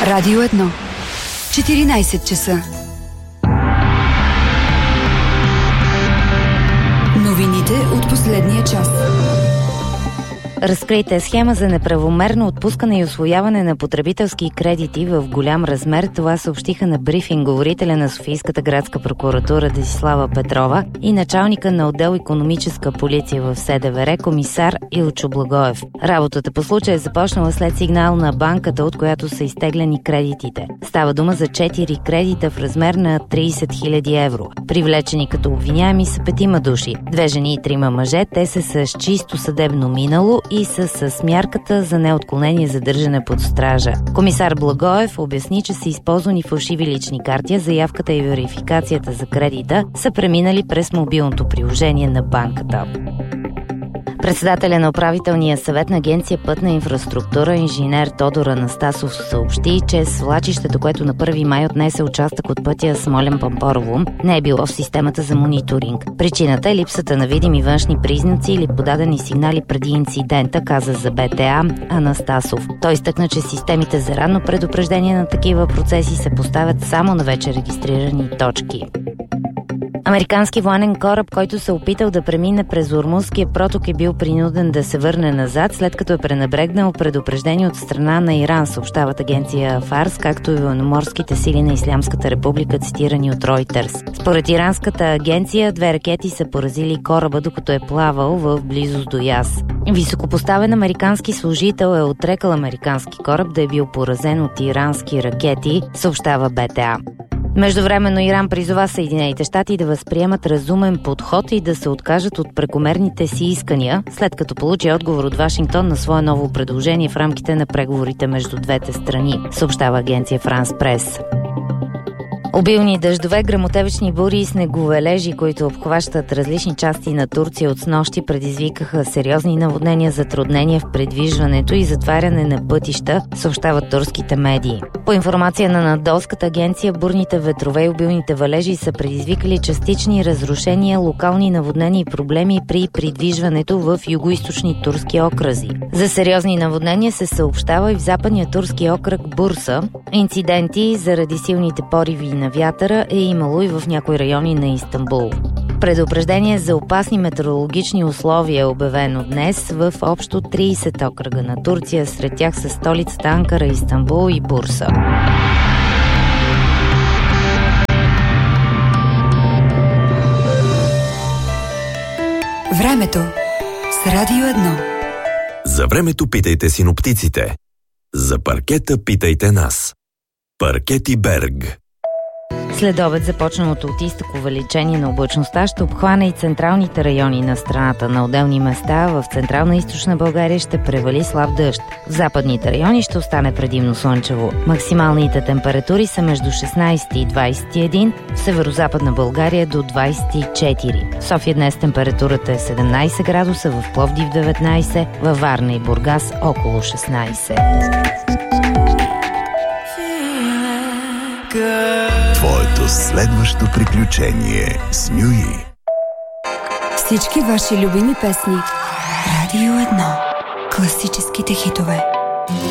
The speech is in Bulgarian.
Радио 1. 14 часа. Новините от последния час. Разкрита е схема за неправомерно отпускане и усвояване на потребителски кредити в голям размер. Това съобщиха на брифинг говорителя на Софийската градска прокуратура Десислава Петрова и началника на отдел икономическа полиция в СДВР комисар Илчо Благоев. Работата по случая е започнала след сигнал на банката, от която са изтеглени кредитите. Става дума за 4 кредита в размер на 30 000 евро. Привлечени като обвиняеми са 5 души. 2 жени и 3 мъже. Те са с чисто съдебно минало и са с мярката за неотклонение задържане под стража. Комисар Благоев обясни, че са използвани фалшиви лични карти, заявката и верификацията за кредита са преминали през мобилното приложение на банката. Председателя на управителния съвет на Агенция Пътна инфраструктура, инженер Тодор Анастасов, съобщи, че свлачището, което на 1 май отнесе участък от пътя Смолян-Пампорово, не е било в системата за мониторинг. Причината е липсата на видими външни признаци или подадени сигнали преди инцидента, каза за БТА Анастасов. Той изтъкна, че системите за ранно предупреждение на такива процеси се поставят само на вече регистрирани точки. Американски военен кораб, който се опитал да премине през Ормузския проток, е бил принуден да се върне назад, след като е пренебрегнал предупреждение от страна на Иран, съобщават агенция Фарс, както и военноморските сили на Ислямската република, цитирани от Ройтерс. Според иранската агенция, 2 ракети са поразили кораба, докато е плавал в близост до Яс. Високопоставен американски служител е отрекал американски кораб да е бил поразен от ирански ракети, съобщава БТА. Междувременно Иран призова Съединените щати да възприемат разумен подход и да се откажат от прекомерните си искания, след като получи отговор от Вашингтон на свое ново предложение в рамките на преговорите между двете страни, съобщава агенция Франс Прес. Обилни дъждове, гръмотевични бури и снеговалежи, които обхващат различни части на Турция от снощи, предизвикаха сериозни наводнения, затруднения в придвижването и затваряне на пътища, съобщават турските медии. По информация на Надолската агенция, бурните ветрове и обилните валежи са предизвикали частични разрушения, локални наводнения и проблеми при придвижването в югоизточни турски окръзи. За сериозни наводнения се съобщава и в западния турски окръг Бурса. Инциденти заради силните пориви на вятъра е имало и в някои райони на Истанбул. Предупреждение за опасни метеорологични условия е обявено днес в общо 30 окръга на Турция, сред тях са столицата Анкара, Истанбул и Бурса. Времето с Радио 1. За времето питайте синоптиците. За паркета питайте нас. Паркети Берг. След обед започналото от изток увеличение на облачността ще обхване и централните райони на страната. На отделни места в централна и източна България ще превали слаб дъжд. В западните райони ще остане предимно слънчево. Максималните температури са между 16 и 21, в северозападна България до 24. В София днес температурата е 17 градуса, в Пловдив 19, във Варна и Бургас около 16. Твоето следващо приключение с Нюи. Всички ваши любими песни. Радио 1. Класическите хитове.